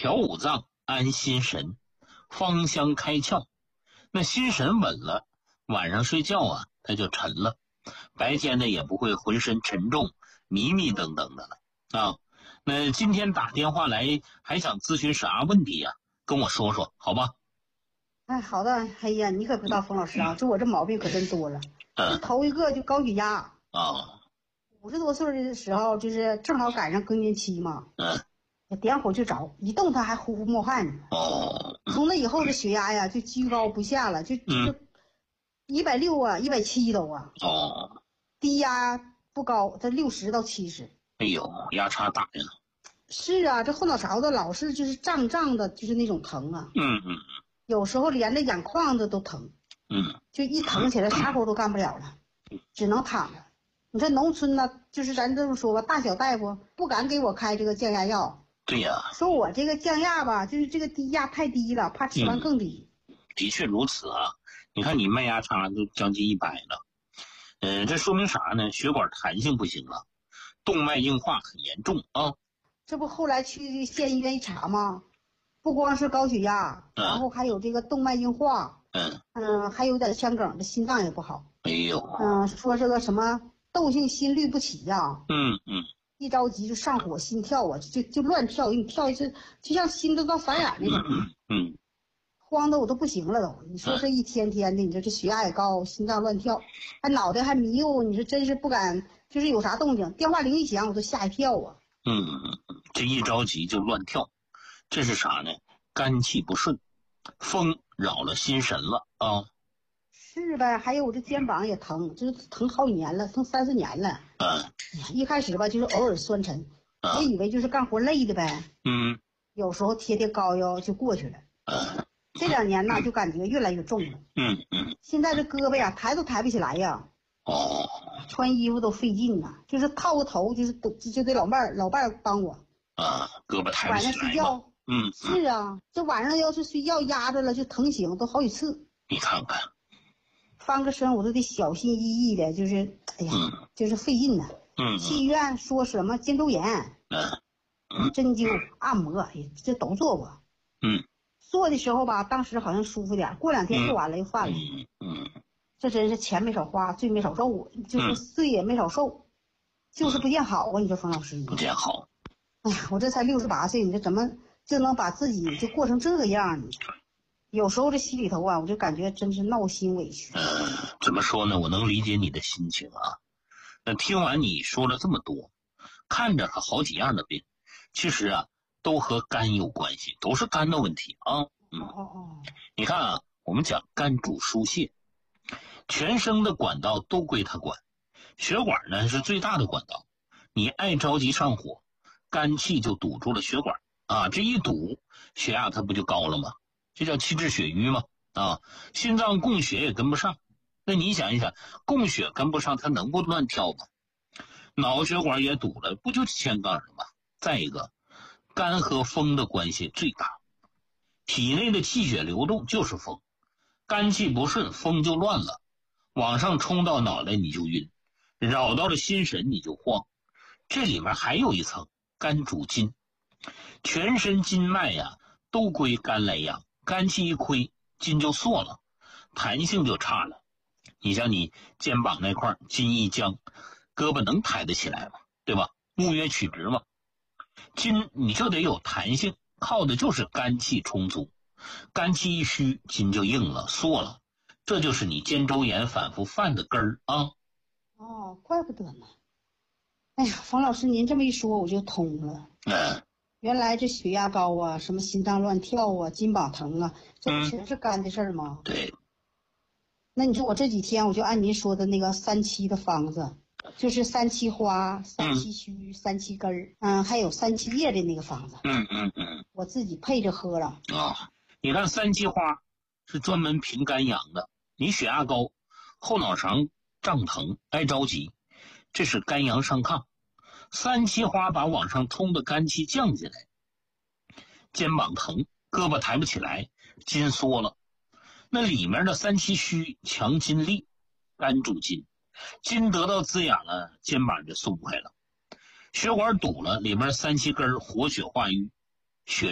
调五脏安心神，芳香开窍。那心神稳了，晚上睡觉啊它就沉了，白天呢也不会浑身沉重迷迷瞪瞪的了啊。那今天打电话来还想咨询啥问题呀？跟我说说好吧。 哎，好的。哎呀，你可不知道冯老师啊，就我这毛病可真多了。头一个就高血压啊 ，50多岁的时候就是正好赶上更年期嘛。点火就着，一动它还呼呼冒汗。从那以后的血压呀就居高不下了，就160啊170都啊。低压不高，它60到70。 哎呦，压差大呀。 是啊，这后脑勺子老是就是胀胀的，就是那种疼啊。有时候连着眼眶子都疼。就一疼起来啥活都干不了了，只能躺着。你说农村呢，就是咱这么说吧，大小大夫不敢给我开这个降压药。 对呀， 说我这个降压吧，就是这个低压太低了，怕吃完更低。 的确如此啊。你看你脉压差都将近100了。这说明啥呢？血管弹性不行了，动脉硬化很严重啊。 这不后来去县医院一查吗？不光是高血压，然后还有这个动脉硬化。还有点腔梗，这心脏也不好。 哎呦。 说这个什么窦性心律不齐呀。一着急就上火，心跳啊就乱跳，你跳一次就像心都到反眼那种。慌的我都不行了都。你说这一天天的，你说这血压也高，心脏乱跳，还脑袋还迷糊，你说真是不敢，就是有啥动静，电话铃一响我都吓一跳啊。 这一着急就乱跳，这是啥呢？肝气不顺，风扰了心神了啊。 是呗，还有我这肩膀也疼，就是疼好几年了，疼3、4年了。一开始吧就是偶尔酸沉，也以为就是干活累的呗。有时候贴膏药就过去了。这2年呢就感觉越来越重了。现在这胳膊呀抬都抬不起来呀。穿衣服都费劲呐，就是套个头就得老伴儿帮我。 胳膊抬不起来。 晚上睡觉。是啊，这晚上要是睡觉压着了就疼醒，都好几次。 你看看。 翻个身我都得小心翼翼的，就是哎呀，就是费劲呐。去医院说什么肩周炎。针灸按摩，哎，这都做过。做的时候吧，当时好像舒服点，过2天做完了又犯了。这真是钱没少花，罪没少受，就是罪也没少受，就是不见好啊！你说冯老师， 不见好。 哎呀，我这才68岁，你这怎么就能把自己就过成这个样呢？有时候这心里头啊，我就感觉真是闹心委屈。 怎么说呢？我能理解你的心情啊。那听完你说了这么多，看着好几样的病，其实啊都和肝有关系，都是肝的问题啊。你看啊，我们讲肝主疏泄，全身的管道都归它管，血管呢是最大的管道。你爱着急上火，肝气就堵住了血管啊，这一堵，血压它不就高了吗？这叫气滞血瘀嘛啊，心脏供血也跟不上。那你想一想，供血跟不上，它能不乱跳吗？脑血管也堵了，不就牵杠了吗？再一个，肝和风的关系最大，体内的气血流动就是风，肝气不顺，风就乱了，往上冲到脑袋你就晕，扰到了心神你就慌。这里面还有一层，肝主筋，全身筋脉呀都归肝来养，肝气一亏，筋就缩了，弹性就差了。你像你肩膀那块筋一僵，胳膊能抬得起来吗？对吧？目约曲直嘛。筋你就得有弹性，靠的就是肝气充足，肝气一虚，筋就硬了缩了，这就是你肩周炎反复犯的根儿啊。 怪不得呢。哎呀，冯老师您这么一说我就通了。原来这血压高啊，什么心脏乱跳啊，筋膀疼啊，这不全是肝的事儿吗？ 对。 那你说我这几天我就按您说的那个3七的方子，就是3七花、3七须、3七根儿，还有3七叶的那个方子。我自己配着喝了。 你看3七花是专门平肝阳的，你血压高，后脑勺胀疼，爱着急，这是肝阳上亢。3七花把往上冲的肝气降下来，肩膀疼，胳膊抬不起来，筋缩了。那里面的3七虚强筋力，肝主筋，筋得到滋养了，肩膀就松开了，血管堵了，里面3七根活血化瘀，血